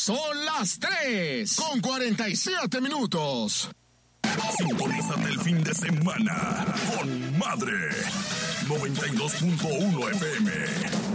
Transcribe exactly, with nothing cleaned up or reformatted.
Son las tres con cuarenta y siete minutos. Sintonízate el fin de semana con Madre noventa y dos punto uno F M.